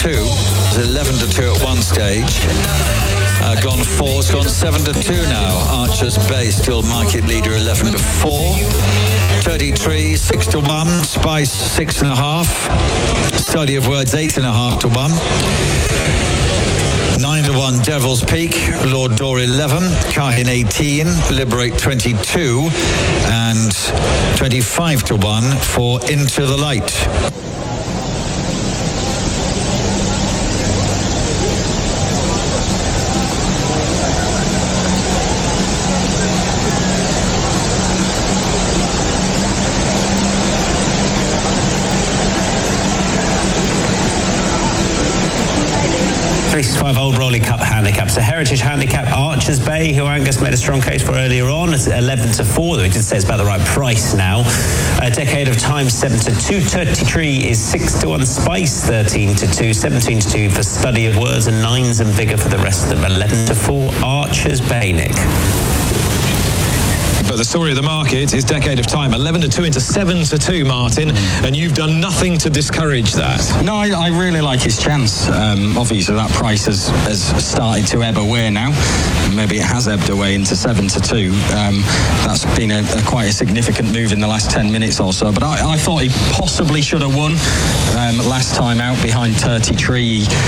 2. It was 11-2 at one stage. Gone 4. It's gone 7-2 now. Archer's Bay still market leader, 11-4. 33, 6-1. Spice, 6.5. Study of Words, 8.5 to 1. 9-1 Devil's Peak, Lord Door 11, Kahin 18, Liberate 22, and 25-1 for Into the Light. Old Rolling Cup handicap. So Heritage Handicap, Archer's Bay, who Angus made a strong case for earlier on, is 11-4, though he did say it's about the right price now. A Decade of Time, 7-2. 33 is 6-1. Spice, 13-2. 17-2 for Study of Words, and 9s and bigger for the rest of them. 11-4, Archer's Bay, Nick. But the story of the market is Decade of Time, 11-2 into 7-2, Martin, and you've done nothing to discourage that. No, I really like his chance. Obviously, that price has started to ebb away now. Maybe it has ebbed away into 7-2. That's been quite a significant move in the last 10 minutes or so. But I thought he possibly should have won last time out behind 33.